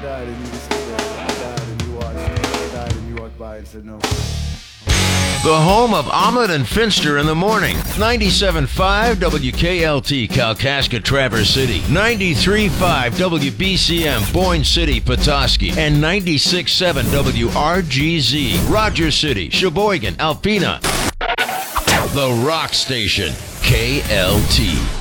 died and you were still there. I died and you watched. I died and you walked by and said no. The home of Ahmed and Finster in the morning. 97.5 WKLT Kalkaska Traverse City. 93.5 WBCM Boyne City Petoskey. And 96.7 WRGZ Rogers City, Sheboygan, Alpena. The Rock Station. KLT.